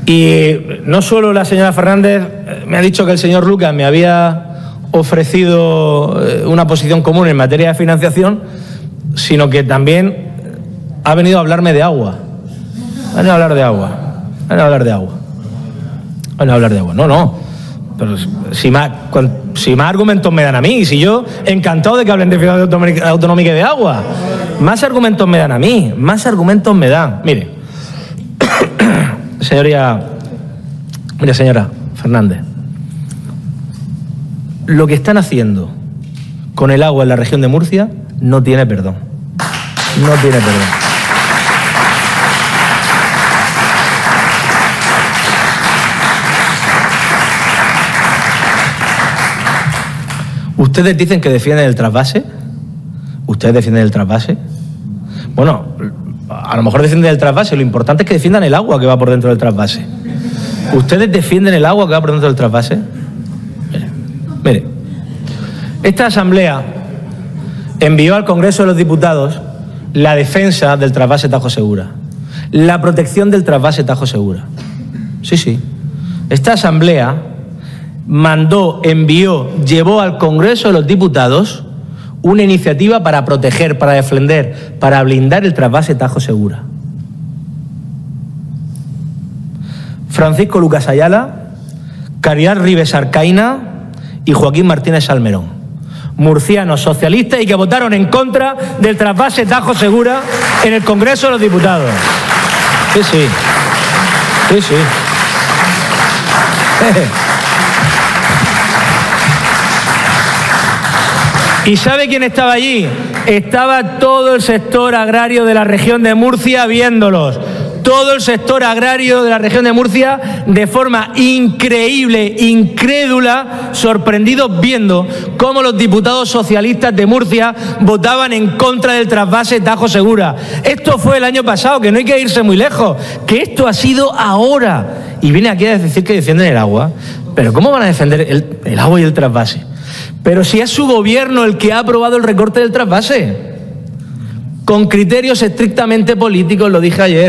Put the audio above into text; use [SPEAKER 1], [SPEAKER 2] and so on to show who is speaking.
[SPEAKER 1] Y no solo la señora Fernández me ha dicho que el señor Lucas me había ofrecido una posición común en materia de financiación, sino que también ha venido a hablarme de agua. Ha venido a hablar de agua. Ha venido a hablar de agua. Ha venido a hablar de agua. No. Pero si más argumentos me dan a mí, si yo encantado de que hablen de financiación autonómica y de agua, más argumentos me dan a mí, más argumentos me dan. Mire, señora Fernández, lo que están haciendo con el agua en la región de Murcia no tiene perdón. No tiene perdón. ¿Ustedes dicen que defienden el trasvase? ¿Ustedes defienden el trasvase? Bueno, a lo mejor defienden el trasvase, lo importante es que defiendan el agua que va por dentro del trasvase. ¿Ustedes defienden el agua que va por dentro del trasvase? Mire, esta Asamblea envió al Congreso de los Diputados la defensa del trasvase Tajo Segura, la protección del trasvase Tajo Segura. Sí. Esta Asamblea llevó al Congreso de los Diputados una iniciativa para proteger, para defender, para blindar el trasvase Tajo Segura. Francisco Lucas Ayala, Caridad Ribes Arcaina y Joaquín Martínez Salmerón, murcianos socialistas y que votaron en contra del trasvase Tajo Segura en el Congreso de los Diputados. Sí. ¿Y sabe quién estaba allí? Estaba todo el sector agrario de la región de Murcia viéndolos. Todo el sector agrario de la región de Murcia de forma increíble, incrédula, sorprendidos viendo cómo los diputados socialistas de Murcia votaban en contra del trasvase Tajo Segura. Esto fue el año pasado, que no hay que irse muy lejos, que esto ha sido ahora. Y viene aquí a decir que defienden el agua. Pero ¿cómo van a defender el agua y el trasvase? Pero si es su gobierno el que ha aprobado el recorte del trasvase, con criterios estrictamente políticos, lo dije ayer.